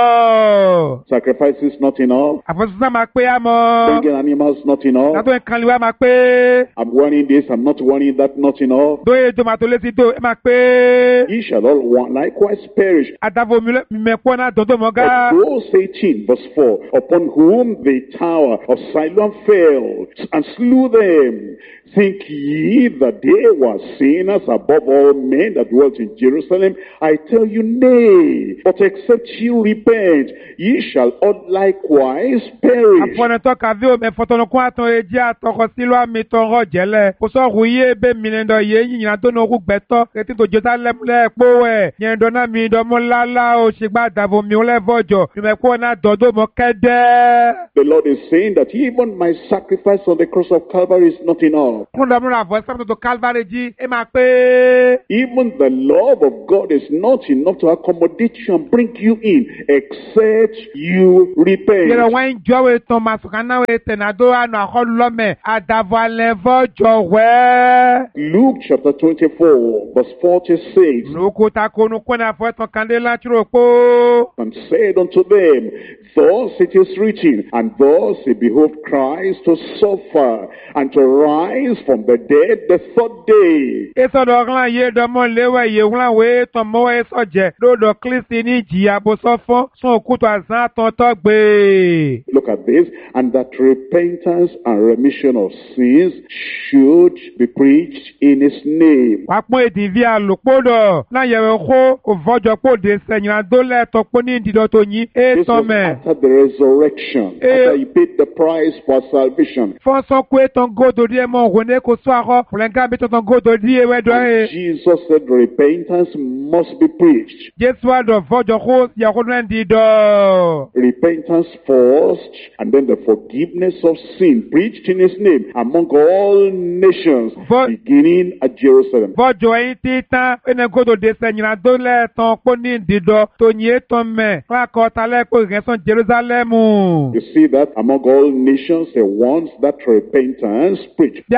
Speaker 2: fọ́jọ́.
Speaker 1: Sacrifice is not enough.
Speaker 2: Àfọ̀sísá máa pé àmọ́.
Speaker 1: Bringing animals not enough.
Speaker 2: Látọ̀ ìkànnìwá máa pé.
Speaker 1: I'm warning this, I'm not warning that, not enough.
Speaker 2: Dóye tòmátò létí tó ẹ máa pé.
Speaker 1: Ye shall all one likewise perish.
Speaker 2: Àdàbò mi mẹ́pọ̀ náà dọ̀dọ̀ mọ́ gá.
Speaker 1: But those eighteen, verse four, upon whom the tower of Siloam fell and slew them, think ye that they were sinners above all men that dwelt in Jerusalem? I tell you, nay, but except ye repent, ye shall all likewise perish.
Speaker 2: Àfọ̀nẹ́tọ́ kàví omi ẹ̀fọ́tọ́nukún àtọ̀ ẹ̀jẹ̀ àtọkọ sílùú àmì tọrọ jẹ́lẹ̀. Kò sọ̀rọ̀ yé ebe mìíràn yé yìnyín àtọ́nà okú gbẹ̀tọ́ kẹ́tí tó jẹ́ sálẹ̀ pọ̀ ẹ̀. Yẹn dọ́nà mi dọ́mọ́ lálá o ṣègbà àdàbò mi lẹ́fọ̀jọ̀. Ìmẹ̀kọ́ náà dọ́dọ̀ mọ́ kẹ́dẹ́.
Speaker 1: The Lord is saying that even my sacrifice on the cross of Calvary is not enough.
Speaker 2: Kúndàmúra àfọ̀ sábà tó Calvary jí ẹ máa pé.
Speaker 1: Even the love of God is not enough to accommodate you and bring you in, except you repent.
Speaker 2: Yẹ̀rọ wọ́n ń jọ́wé tán máa sọ̀kan náà wẹ̀ tẹ̀nàdó àná àkọlùlọ́mẹ̀ àdàbọ̀ àlẹ́fọ́jọ̀ wẹ́.
Speaker 1: Luke chapter twenty-four, verse forty-six.
Speaker 2: Lóko takonu kọ́nà àfọ̀ ẹ̀tàn kàndé látúrò pọ̀.
Speaker 1: And said unto them, thus it is written, and thus it behoved Christ to suffer and to rise from the dead the third day.
Speaker 2: Èsọ̀dọ̀ ọ̀gá yé dọ́mọ́ léwẹ̀ yé wúlá wé tán mọ́wọ́ èsọ̀ jẹ́ lódò Kristi ní ìjìyà bó sọ fún sún òkúta àzán àtọ̀tọ̀ gbé.
Speaker 1: Look at this, and that repentance and remission of sins should be preached in his name.
Speaker 2: Wàá pọ́n èdè ìví àlùpọ̀dọ̀ láyẹ̀wò kó òvọ́jọ́ pòdè sẹ̀yìn àdólẹ̀ tọpọ́ ní ìdídọ̀ tó yín
Speaker 1: This
Speaker 2: ètò
Speaker 1: was
Speaker 2: mẹ́.
Speaker 1: after the resurrection, after he paid the price for salvation.
Speaker 2: Fọ́sọ́ kó ètò gòdò díẹ̀ mọ́ òhun ní kò sọ àkọ́ fúlẹ̀ńgá bí tọ̀tàn gòdò díẹ̀ wẹ́dọ̀ ẹ̀.
Speaker 1: Jesus said repentance must be preached.
Speaker 2: Jésù àdọ̀ fọ́jọ́ kó yàkó náà dídọ̀.
Speaker 1: Repentance first, and then the forgiveness of sin preached in his name among all nations,
Speaker 2: But-
Speaker 1: beginning at Jerusalem.
Speaker 2: Fọ́jọ́ ẹyin tí tán ẹnẹ gòdò dé sẹ̀yìn àdólẹ̀ tán pọ́ ní ìdídọ̀ tó yín ètò mẹ́. Fúlákọ̀ talẹ́ kó ìrẹsàn Jerúsálẹ́mù.
Speaker 1: You see that among all nations, he wants that repentance preached.
Speaker 2: Bí a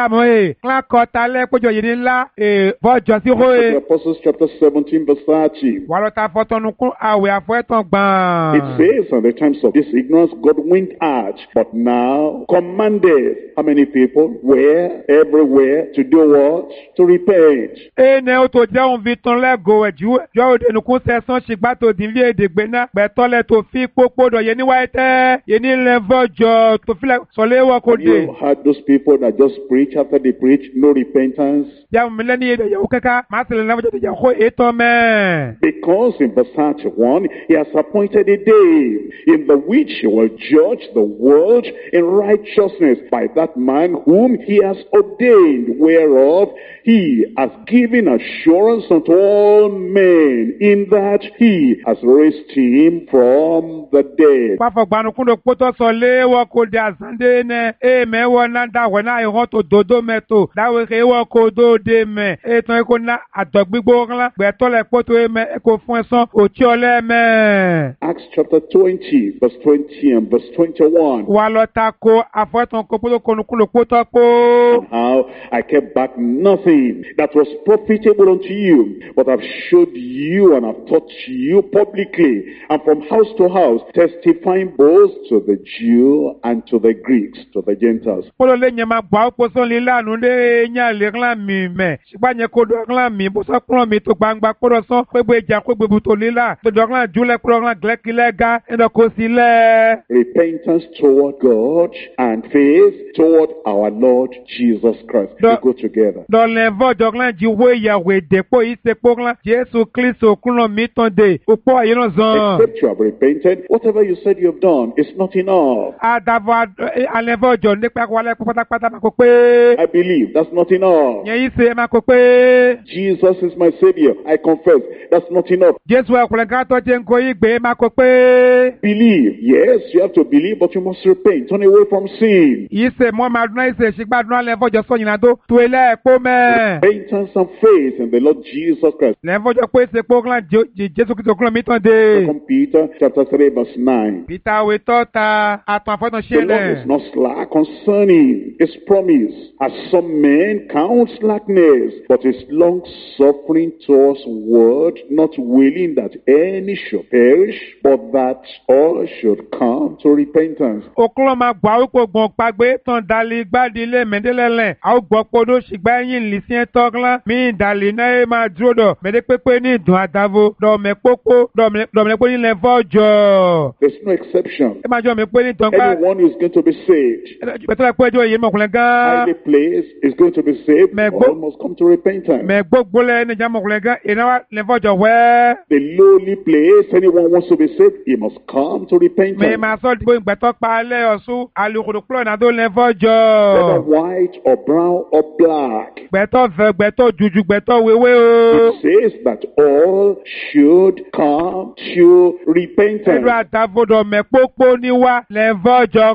Speaker 2: mọ́ ẹ̀ ńlá kọ́ ta lẹ́ péjọ yìí ńlá ẹ̀ bọ́jọ́ sí hó
Speaker 1: Acts of
Speaker 2: ẹ̀.
Speaker 1: the Apostles chapter seventeen verse thirty.
Speaker 2: wà lọ ta fọ́tọ́nukún àwẹ̀ àfọ́ẹ́tàn gbọ̀n.
Speaker 1: It says, in the times of this ignorance, God winked at, but now commanded. How many people? Where? Everywhere. To do what? To repent.
Speaker 2: ene o to jẹ́ òun fi tán lẹ́gọ̀ọ́ ẹ̀jú yọ òde nìkún sẹ́sán ṣìgbà tó dín lé èdè gbé náà gbẹ̀tọ́lẹ̀ tó fi pópó dọ̀ yé níwáyé tẹ́ yé ní lẹ́fọ́jọ́ tó fi sọ̀léwọ́ kò
Speaker 1: Have
Speaker 2: dé.
Speaker 1: you heard those people that just preach after they preach, no repentance?
Speaker 2: yàwùn mi lẹ́ni èdè yẹ̀wò kẹ́kẹ́ máa sì lè lẹ́fọ́jọ́ tó yẹ kó ètò mẹ́.
Speaker 1: Because in verse thirty-one, he has appointed a day in the which he will judge the world in righteousness by that man whom he has ordained, whereof he has given assurance unto all men, in that he has raised him from the dead.
Speaker 2: pàfọ̀ gbanukun ló kótó sọ léwọ́ kò dé àzàndé nẹ èèmẹ̀ wọ náà dáwọ̀ náà ìhàn tó dodo mẹ́tò dáwọ̀ èké wọ́ kó dóde mẹ́ ètò ẹ̀kọ́ náà àdọ̀gbígbó ńlá gbẹ̀tọ́lẹ̀ kótó ẹ̀mẹ́ ẹ̀kọ́ fún ẹ̀sán òtí ọlẹ́mẹ́.
Speaker 1: Acts chapter twenty, verse twenty and verse twenty-one.
Speaker 2: wà lọ ta ko àfọ̀ẹ́tàn kó kótó konukun ló kótó kó.
Speaker 1: How I kept back nothing that was profitable unto you, but I've showed you and I've taught you publicly, and from house to house, testifying both to the Jew and to the Greeks, to the Gentiles.
Speaker 2: kóló lè nyẹ máa bọ̀ àwọn kóso ní lánàá lé nyà lè ńlá mi mẹ́ ṣùgbọ́n nyẹ kó dọ̀ ńlá mi bó sọ kúrò mi tó gbangba kó dọ̀ sán pé gbé ìjà kó gbé butò lílà tó dọ̀ ńlá jùlẹ̀ kúrò ńlá gẹ́lẹ́kílẹ̀ ga ẹ̀dọ̀ kó sí lẹ̀.
Speaker 1: Repentance toward God and faith toward our Lord Jesus Christ. They
Speaker 2: The-
Speaker 1: go together.
Speaker 2: dọ̀lẹ̀ vọ́jọ́ ńlá jí wó ìyàwó èdèpọ̀ yìí ṣe pọ̀ ńlá jésù kristo kúrò mi tán dé òpó ayé náà zan.
Speaker 1: Except you have repented, whatever you said you have done is not enough.
Speaker 2: àdàbọ̀ alẹ́ vọ́jọ́ nípa wàlẹ́ pátápátá máa kó pé
Speaker 1: I believe that's not enough.
Speaker 2: yẹn yìí ṣe máa kó pé
Speaker 1: Jesus is my Savior. I confess that's not enough.
Speaker 2: jésù ẹ̀kúnlẹ̀ ká tó jẹ́ nǹkan yìí gbé máa kó pé
Speaker 1: Believe, yes, you have to believe, but you must repent. Turn away from sin.
Speaker 2: yìí ṣe mọ́ máa dún náà yìí ṣe ṣìgbàdún alẹ́ vọ́jọ́ sọ yìnyín àdó tó ilé ẹ̀kọ́ mẹ́.
Speaker 1: Repentance and faith in the Lord Jesus Christ.
Speaker 2: lẹ́fọ́jọ́ pé ṣe pọ̀ ńlá jésù kristo kúrò mi tán dé.
Speaker 1: Second Peter chapter three verse nine.
Speaker 2: peter awé tọ́ta àtàn àfọ́tàn
Speaker 1: The Lord
Speaker 2: ṣẹlẹ̀.
Speaker 1: is not slack concerning his promise, as some men count slackness, but is long suffering to us word, not willing that any should perish, but that all should come to repentance.
Speaker 2: òkúlọ̀ máa gbọ́ àwípò gbọ̀n pàgbé tán dalí gbádìí ilé mẹ́ndẹ́lẹ́lẹ̀ àwọn gbọ́ podó ṣìgbà ẹ̀yìn lìsí ẹ̀ tọ́glá mí ìdàlí náà ẹ̀ máa dúró dọ̀ mẹ́dẹ́ pépé ní ìdùn àdàvo dọ̀mẹ́ pópó dọ̀mẹ́ pé nílẹ̀ fọ́jọ́
Speaker 1: There's no exception.
Speaker 2: ẹ máa jọ mi pé ní ìtàn gbá
Speaker 1: Anyone who is going to be saved,
Speaker 2: bẹ́tẹ́lẹ̀ pé ẹjọ́ yìí mọ̀kùnrin gan
Speaker 1: highly placed, is going to be saved,
Speaker 2: Me
Speaker 1: all
Speaker 2: go-
Speaker 1: must come to repentance.
Speaker 2: mẹ́ gbogbo lẹ́ ní ìjà mọ̀kùnrin gan ìnáwó lẹ́ fọ́jọ́ wẹ́
Speaker 1: The lowly place, anyone wants to be saved, he must come to
Speaker 2: mẹ́
Speaker 1: repentance.
Speaker 2: máa sọ dìbò ìgbẹ́tọ́ pa alẹ́ ọ̀ṣun alùpùpù kúlọ̀ náà tó lẹ́
Speaker 1: Whether
Speaker 2: fọ́jọ́
Speaker 1: white or brown or black.
Speaker 2: gbẹ́tọ́ fẹ́ gbẹ́tọ́ juju gbẹ́tọ́ wéwé o.
Speaker 1: It says that all should come to repentance.
Speaker 2: Ẹ̀rọ àtàfodò mẹ́pópó níwá lẹ́fọ́jọ́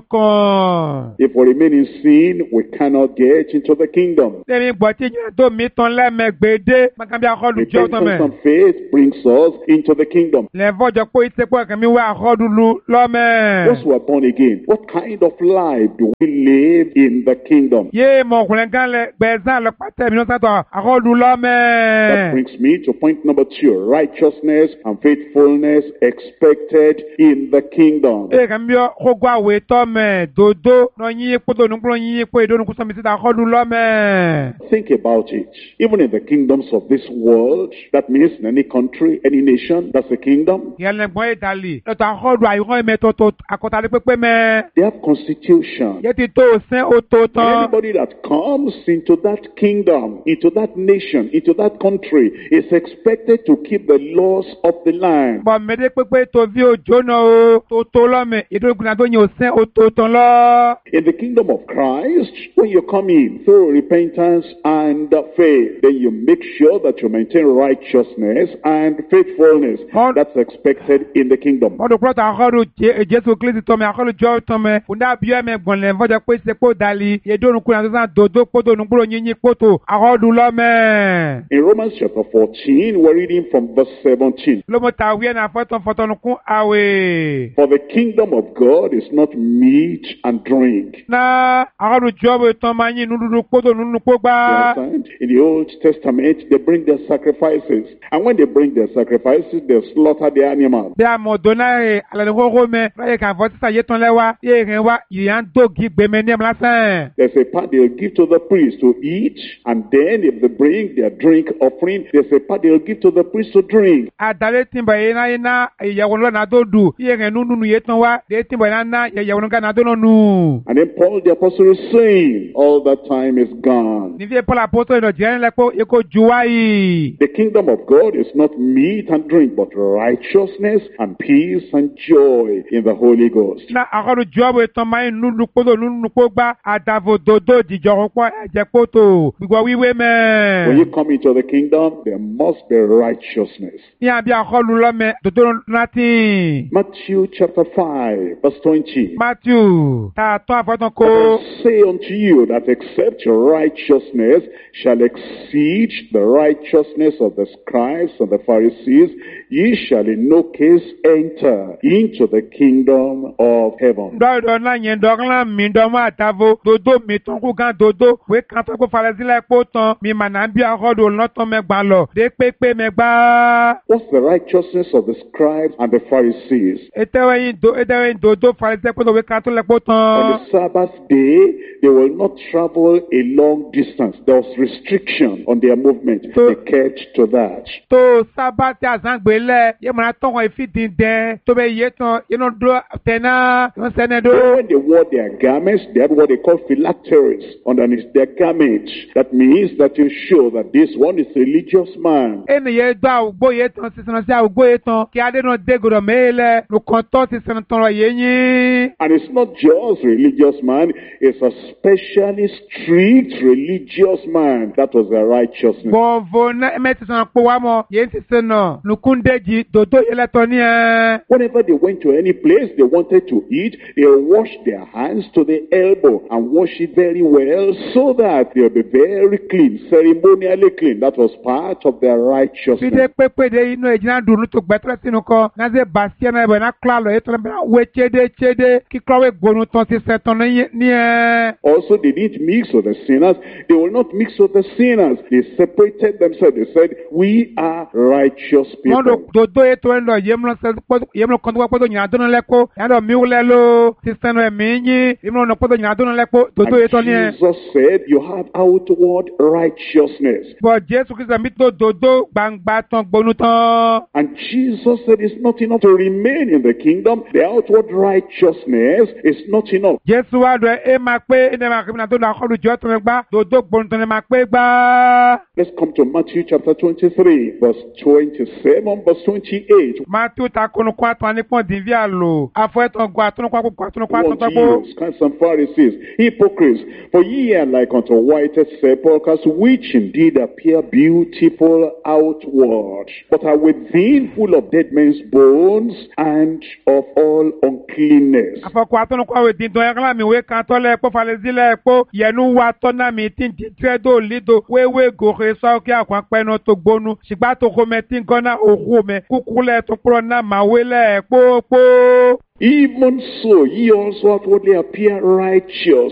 Speaker 2: kan.
Speaker 1: If we remain in sin, we cannot get into the kingdom.
Speaker 2: Lẹ́mi gbọ́ tí ìjọba tó mi tán lẹ́mẹ̀gbẹ́dẹ́ mákàbí akọ́dù jẹ́ ọ̀tọ̀ mẹ́.
Speaker 1: Repentance and faith brings us into the kingdom.
Speaker 2: Lẹ́fọ́jọ́ pé ìsepọ̀ ẹ̀kẹ́ mi wá akọ́dù lu lọ́mẹ́.
Speaker 1: Once we are born again, what kind of life do we live in the kingdom?
Speaker 2: Yé mọ̀ ọkùnrin gan lẹ gbẹ̀ẹ́sán lọ pàtẹ́ mi lọ́sàtọ̀ akọ́dù
Speaker 1: That
Speaker 2: lọ́mẹ́.
Speaker 1: brings me to point number two, righteousness and faithfulness expected in the kingdom.
Speaker 2: Ee kàn bí kókó àwẹ̀ tọ́ mẹ́ dodo lọ yín kótó nùkúlọ̀ yín pé ìdónú kúsọ̀ mi síta akọ́dù lọ́mẹ́.
Speaker 1: Think about it. Even in the kingdoms of this world, that means in any country, any nation, that's a kingdom.
Speaker 2: Yẹlẹ̀gbọ́n ìdálì lọ́tọ̀ akọ́dù àyùkọ́ ìmẹ́tọ́tọ́ akọ́tàlẹ́ pépé mẹ́.
Speaker 1: They have constitution.
Speaker 2: Yẹ ti tó sẹ́ o tó tán.
Speaker 1: Anybody that comes into that kingdom, into that nation, into that country, is expected to keep the laws of the land.
Speaker 2: Bọ̀ mẹ́dẹ́ pépé tó bí òjò náà o tó tó lọ́mẹ̀ ìdókòwò náà tó yẹ òsẹ́ o tó tán lọ.
Speaker 1: In the kingdom of Christ, when you come in through repentance and faith, then you make sure that you maintain righteousness and faithfulness.
Speaker 2: Hon-
Speaker 1: That's expected in the kingdom.
Speaker 2: Wọ́n tó kúrọ́tà akọ́dù Jésù Kristi tọ́mẹ̀ akọ́dù jọ́ tọ́mẹ̀ kùndà bí ẹ̀mẹ̀ gbọ̀nlẹ̀ fọ́jà pé ṣe kó dalí ìdókòwò náà tó sàn dòdó kótó nùgbòrò yín kótó akọ́dù lọ́mẹ̀.
Speaker 1: In Romans chapter fourteen, we're reading from verse seventeen.
Speaker 2: Lọ́mọ tàwíẹ̀ náà fọ́tọ̀ fọ́tọ̀nukún àwẹ̀.
Speaker 1: For the kingdom of God is not meat and drink,
Speaker 2: Náà akọ́dù jọ́ bẹ̀ tọ́mọ máa yín inú dúdú kótó nínú kó gbá.
Speaker 1: In the Old Testament, they bring their sacrifices. And when they bring their sacrifices, they slaughter the animal.
Speaker 2: Bí a mọ̀ dọ́nà rẹ̀ alẹ́ ní kókó mẹ́ láyé kan fọ́ sísà yé tán lẹ́wà yé rìn wá ìyá ń dògì gbẹmẹ ní ẹ̀mí lásán.
Speaker 1: There's a part they'll give to the priest to eat, and then if they bring their drink offering, there's a part they'll give to the priest to drink.
Speaker 2: Àdàlẹ́ tí ń bọ̀ yẹn náà yẹn náà ìyàwó lọ́nà tó dù yé rìn nínú yé tán wá dé tí ń bọ̀ yẹn náà ìyàwó lọ́nà tó nù.
Speaker 1: And then Paul the apostle is saying, all that time is gone.
Speaker 2: Níbi Paul apostol ìnà jẹ́ ńlẹ́ pé kò ju wáyé.
Speaker 1: The kingdom of God is not meat and drink, but righteousness and peace and joy in the Holy Ghost.
Speaker 2: Na àkọ́dù jọ́bù ìtàn máa ń nínú kótó nínú kó gbá àdàvò dòdò ìjọ̀rọ̀ pọ̀ ẹ̀jẹ̀ kótó gbígbọ́ wíwé mẹ́.
Speaker 1: When you come into the kingdom, there must be righteousness.
Speaker 2: Ní àbí àkọlù lọ́mẹ dòdò láti.
Speaker 1: Matthew chapter five, verse twenty.
Speaker 2: Matthew tá a tán àfọ́tán kó.
Speaker 1: I say unto you that except your righteousness shall exceed the righteousness of the scribes and the Pharisees, ye shall in no case enter into the kingdom of heaven.
Speaker 2: Dọ́dọ̀ náà yẹn dọ́gán mi dọ́mọ́ àtàvó dòdò mi tán kó gan dòdò wé kan tó kó falẹ̀sílẹ̀ kó tán mi mà náà bí àkọ́dù lọ́tàn mẹ́gbàá lọ dé pépé mẹ́gbàá.
Speaker 1: What's the righteousness of the scribes and the Pharisees?
Speaker 2: Ètẹ́wẹ́yìn dòdò falẹ̀sílẹ̀ kó tó wé kan tó lẹ̀ kó tán.
Speaker 1: On the Sabbath day, they will not travel a long distance. There was restriction on their movement.
Speaker 2: So,
Speaker 1: they kept to that.
Speaker 2: Tó sábàtì àzángbélẹ̀ yẹ mọ̀nà tọ̀wọ̀ ìfìdíndẹ́ tó bẹ yé tán inú dúró tẹ̀ná yóò sẹ́nẹ̀ dó.
Speaker 1: When they wore their garments, they had what they call phylacteries underneath their garments. That means that you show that this one is a religious man.
Speaker 2: Ènìyàn gbọ́ àwùgbó yé tán sísè sí àwùgbó yé tán kí adé náà dé gòdò mẹ́lẹ̀ lùkàn tó ti sẹ́nu tọrọ yé yín.
Speaker 1: And it's not just religious man, it's a specially strict religious man. That was their righteousness.
Speaker 2: Bọ̀vọ̀ náà mẹ́tì sọ̀rọ̀ pé wá mọ̀ yé ti sẹ́ náà lùkúndéjì dòdò yé lẹ́tọ̀ ní ẹ̀.
Speaker 1: Whenever they went to any place they wanted to eat, they washed their hands to the elbow and wash it very well so that they'll be very clean, ceremonially clean. That was part of their righteousness.
Speaker 2: Fide pépé de inú ẹ̀jìnà dùnú tó gbẹ́tẹ́rẹ́ sínú kọ́ náà ṣe bàṣẹ́ náà ẹ̀bẹ̀ náà kílà lọ ètò ẹ̀bẹ̀ wé chédé chédé kíkọ́wé gbónú tán ti sẹ́tàn ní ẹ̀.
Speaker 1: Also, they didn't mix with the sinners. They will not mix with the sinners. They separated themselves. They said, we are righteous people.
Speaker 2: Wọ́n dòdò ètò ẹ̀ lọ yémúlò kọ́ńtò pọ́tò yìnyín àdúnà lẹ́kọ́ yàtọ̀ miwulẹ̀ ló ti sẹ́nu ẹ̀mí yín yémúlò kọ́ńtò yìnyín àdúnà lẹ́kọ́ dòdò ètò ní ẹ̀.
Speaker 1: And Jesus said, you have outward righteousness.
Speaker 2: Bọ̀ Jésù Kristo mi tó dòdò gbangba tán gbónú tán.
Speaker 1: And Jesus said it's not enough to remain in the kingdom. The outward righteousness is not enough.
Speaker 2: Jésù wá dọ̀ ẹ́ máa pé ẹ̀ máa kébìnà tó lọ àkọlù jọ́ tó lè gbá dòdò gbónú tán lè máa pé gbá.
Speaker 1: Let's come to Matthew chapter twenty-three, verse twenty-seven, verse twenty-eight.
Speaker 2: Matthew ta kunu kó àtọ̀ nípò dìbí àlò àfọ̀ ẹ̀tàn gbọ́ àtúnukọ́ àpò àtúnukọ́ àtúnukọ́.
Speaker 1: What ye scribes and Pharisees, hypocrites, for ye are like unto whited sepulchres, which indeed appear beautiful outward, but are within full of dead men's bones and of all uncleanness.
Speaker 2: Àfọ̀kọ́ àtúnukọ́ àwọn èdè ìdán ẹ̀rọ mi wé kan tọ́lẹ̀ ẹ̀pọ̀ falẹ̀sílẹ̀ ẹ̀pọ̀ yẹnu wa tọ́nà mi tí ń di tírẹ́dọ̀ lídò wéwé gòkè sọ́ọ́kì àkọ́ pẹ́nu tó gbónú ṣùgbọ́n tó kọ́ mẹ́ tí ń gánà òkú mẹ́ kúkúlẹ̀ tó kúrọ̀ náà máa wélẹ̀ ẹ̀pọ̀ pọ̀.
Speaker 1: Even so, ye also outwardly appear righteous,